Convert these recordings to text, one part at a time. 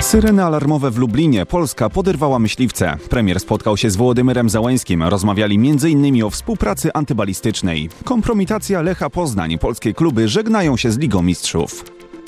Syreny alarmowe w Lublinie. Polska poderwała myśliwce. Premier spotkał się z Wołodymyrem Zełenskim. Rozmawiali m.in. o współpracy antybalistycznej. Kompromitacja Lecha Poznań. Polskie kluby żegnają się z Ligą Mistrzów.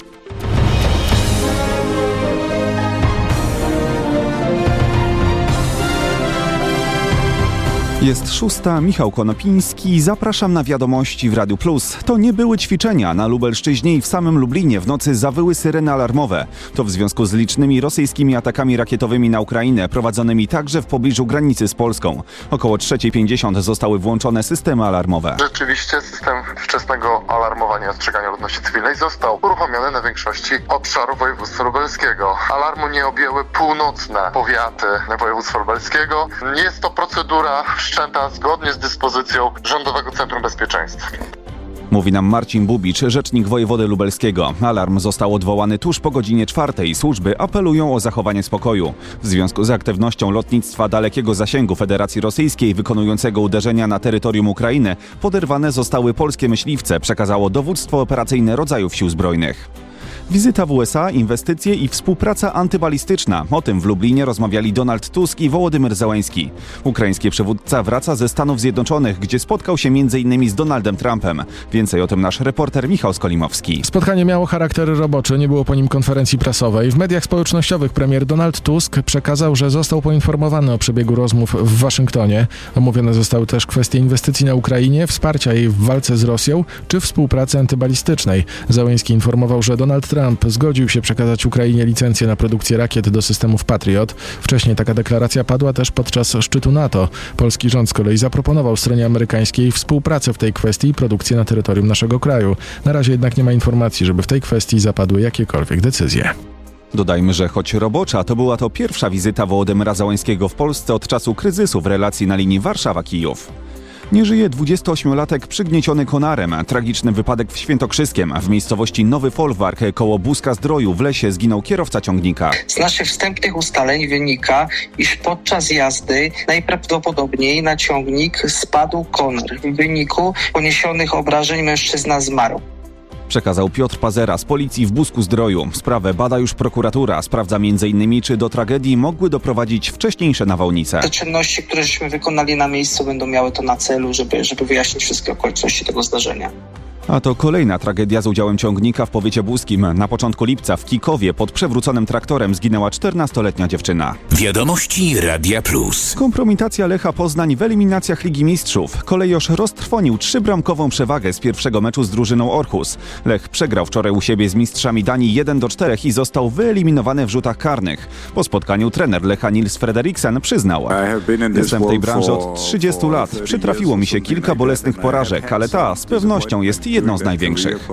Jest 6. Michał Konopiński. Zapraszam na wiadomości w Radiu Plus. To nie były ćwiczenia. Na Lubelszczyźnie i w samym Lublinie w nocy zawyły syreny alarmowe. To w związku z licznymi rosyjskimi atakami rakietowymi na Ukrainę, prowadzonymi także w pobliżu granicy z Polską. Około 3:50 zostały włączone systemy alarmowe. Rzeczywiście system wczesnego alarmowania i ostrzegania ludności cywilnej został uruchomiony na większości obszarów województwa lubelskiego. Alarmu nie objęły północne powiaty województwa lubelskiego. Jest to procedura wszczęta zgodnie z dyspozycją Rządowego Centrum Bezpieczeństwa. Mówi nam Marcin Bubicz, rzecznik wojewody lubelskiego. Alarm został odwołany tuż po godzinie 4:00. Służby apelują o zachowanie spokoju. W związku z aktywnością lotnictwa dalekiego zasięgu Federacji Rosyjskiej wykonującego uderzenia na terytorium Ukrainy, poderwane zostały polskie myśliwce, przekazało dowództwo operacyjne rodzajów sił zbrojnych. Wizyta w USA, inwestycje i współpraca antybalistyczna. O tym w Lublinie rozmawiali Donald Tusk i Wołodymyr Zełenski. Ukraiński przywódca wraca ze Stanów Zjednoczonych, gdzie spotkał się m.in. z Donaldem Trumpem. Więcej o tym nasz reporter Michał Skolimowski. Spotkanie miało charakter roboczy, nie było po nim konferencji prasowej. W mediach społecznościowych premier Donald Tusk przekazał, że został poinformowany o przebiegu rozmów w Waszyngtonie. Omówione zostały też kwestie inwestycji na Ukrainie, wsparcia jej w walce z Rosją czy współpracy antybalistycznej. Zełenski informował, że Donald Trump zgodził się przekazać Ukrainie licencję na produkcję rakiet do systemów Patriot. Wcześniej taka deklaracja padła też podczas szczytu NATO. Polski rząd z kolei zaproponował stronie amerykańskiej współpracę w tej kwestii i produkcję na terytorium naszego kraju. Na razie jednak nie ma informacji, żeby w tej kwestii zapadły jakiekolwiek decyzje. Dodajmy, że choć robocza, to była to pierwsza wizyta Wołodymyra Zełenskiego w Polsce od czasu kryzysu w relacji na linii Warszawa-Kijów. Nie żyje 28-latek przygnieciony konarem. Tragiczny wypadek w Świętokrzyskiem. W miejscowości Nowy Folwark koło Buska-Zdroju w lesie zginął kierowca ciągnika. Z naszych wstępnych ustaleń wynika, iż podczas jazdy najprawdopodobniej na ciągnik spadł konar. W wyniku poniesionych obrażeń mężczyzna zmarł. Przekazał Piotr Pazera z policji w Busku-Zdroju. Sprawę bada już prokuratura. Sprawdza m.in. czy do tragedii mogły doprowadzić wcześniejsze nawałnice. Te czynności, które żeśmy wykonali na miejscu, będą miały to na celu, żeby wyjaśnić wszystkie okoliczności tego zdarzenia. A to kolejna tragedia z udziałem ciągnika w powiecie buskim. Na początku lipca w Kikowie pod przewróconym traktorem zginęła 14-letnia dziewczyna. Wiadomości Radia Plus. Kompromitacja Lecha Poznań w eliminacjach Ligi Mistrzów. Kolejorz roztrwonił 3-bramkową przewagę z pierwszego meczu z drużyną Orhus. Lech przegrał wczoraj u siebie z mistrzami Danii 1-4 i został wyeliminowany w rzutach karnych. Po spotkaniu trener Lecha Nils Frederiksen przyznał: jestem w tej branży od 30 lat. Przytrafiło mi się kilka bolesnych porażek, ale ta z pewnością jest jedną z największych.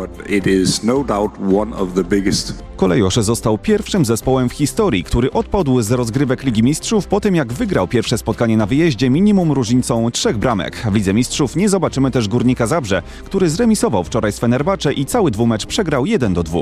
Kolejorz został pierwszym zespołem w historii, który odpadł z rozgrywek Ligi Mistrzów po tym, jak wygrał pierwsze spotkanie na wyjeździe minimum różnicą 3 bramek. W Lidze Mistrzów nie zobaczymy też Górnika Zabrze, który zremisował wczoraj z Fenerbahce i cały dwumecz przegrał 1-2.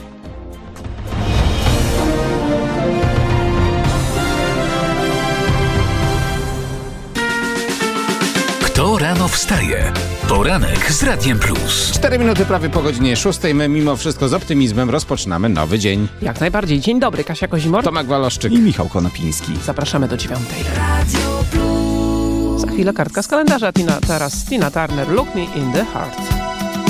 Kto rano wstaje? Poranek z Radiem Plus. 4 minuty prawie po godzinie 6. My mimo wszystko z optymizmem rozpoczynamy nowy dzień. Jak najbardziej. Dzień dobry, Kasia Kozimor, Tomek Waloszczyk i Michał Konopiński. Zapraszamy do 9. Za chwilę kartka z kalendarza. Tina Turner, Look Me in the Heart.